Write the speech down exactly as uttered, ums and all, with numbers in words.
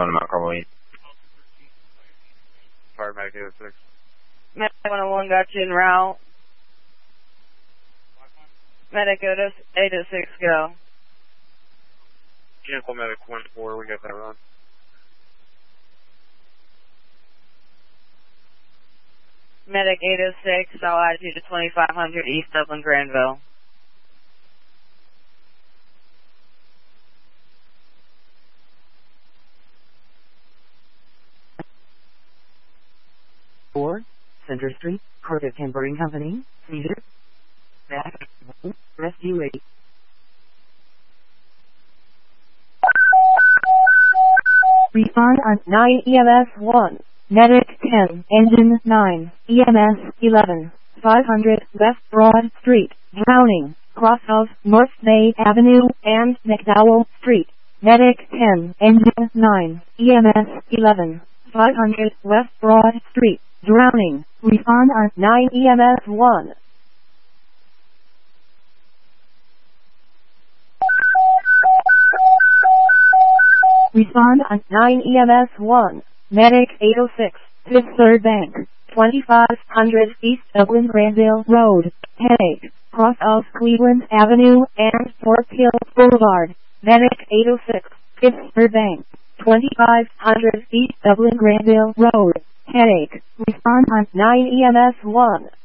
on Mount Carmel. Fire Medic eight oh six. Medic one oh one got you en route. Medic eight oh six, go. Cancel Medic one four, we got that run. Medic eight oh six, I'll add you to twenty-five hundred East Dublin, Granville. Four, Center Street, Corvette Timbering Company, Cedar. Back, Rescue eight. Respond on nine E M S one. Medic ten, Engine nine, E M S eleven, five hundred West Broad Street, drowning, cross of North May Avenue and McDowell Street. Medic ten, Engine nine, E M S eleven, five hundred West Broad Street, drowning. Respond on nine E M S one. Respond on nine E M S one. Medic eight oh six, Fifth Third Bank, twenty-five hundred East Dublin Granville Road, Headache, cross of Cleveland Avenue and Fort Hill Boulevard. Medic eight oh six, Fifth Third Bank, twenty-five hundred East Dublin Granville Road, Headache. Respond on nine E M S one.